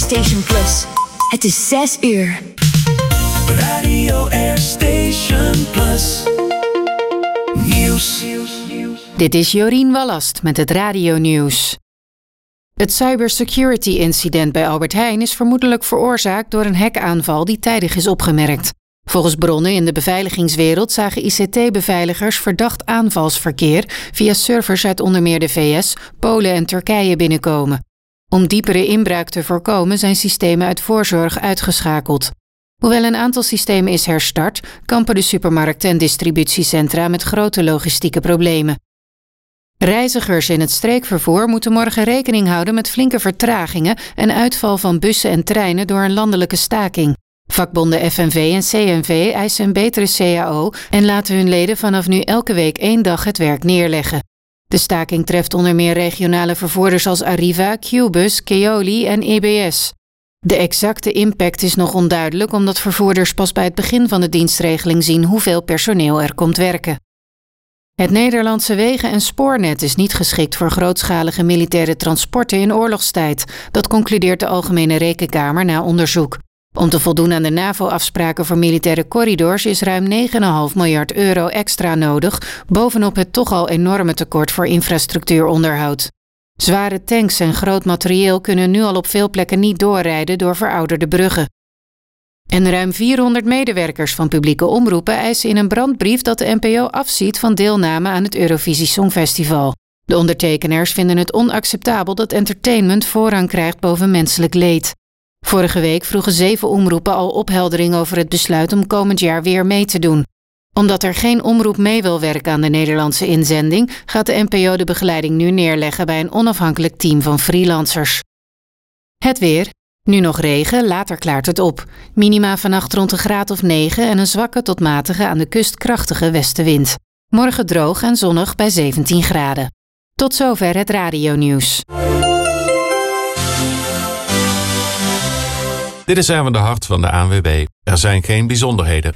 Airstation Plus. Het is 6 uur. Radio Airstation Plus. Nieuws. Dit is Jorien Wallast met het radionieuws. Het cybersecurity-incident bij Albert Heijn is vermoedelijk veroorzaakt door een hackaanval die tijdig is opgemerkt. Volgens bronnen in de beveiligingswereld zagen ICT-beveiligers verdacht aanvalsverkeer via servers uit onder meer de VS, Polen en Turkije binnenkomen. Om diepere inbraak te voorkomen zijn systemen uit voorzorg uitgeschakeld. Hoewel een aantal systemen is herstart, kampen de supermarkten en distributiecentra met grote logistieke problemen. Reizigers in het streekvervoer moeten morgen rekening houden met flinke vertragingen en uitval van bussen en treinen door een landelijke staking. Vakbonden FNV en CNV eisen een betere CAO en laten hun leden vanaf nu elke week 1 dag het werk neerleggen. De staking treft onder meer regionale vervoerders als Arriva, Qbus, Keoli en EBS. De exacte impact is nog onduidelijk omdat vervoerders pas bij het begin van de dienstregeling zien hoeveel personeel er komt werken. Het Nederlandse wegen- en spoornet is niet geschikt voor grootschalige militaire transporten in oorlogstijd. Dat concludeert de Algemene Rekenkamer na onderzoek. Om te voldoen aan de NAVO-afspraken voor militaire corridors is ruim 9,5 miljard euro extra nodig, bovenop het toch al enorme tekort voor infrastructuuronderhoud. Zware tanks en groot materieel kunnen nu al op veel plekken niet doorrijden door verouderde bruggen. En ruim 400 medewerkers van publieke omroepen eisen in een brandbrief dat de NPO afziet van deelname aan het Eurovisie Songfestival. De ondertekenaars vinden het onacceptabel dat entertainment voorrang krijgt boven menselijk leed. Vorige week vroegen 7 omroepen al opheldering over het besluit om komend jaar weer mee te doen. Omdat er geen omroep mee wil werken aan de Nederlandse inzending, gaat de NPO de begeleiding nu neerleggen bij een onafhankelijk team van freelancers. Het weer. Nu nog regen, later klaart het op. Minima vannacht rond een graad of 9 en een zwakke tot matige aan de kust krachtige westenwind. Morgen droog en zonnig bij 17 graden. Tot zover het radionieuws. Dit is Erwin de Hart van de ANWB. Er zijn geen bijzonderheden.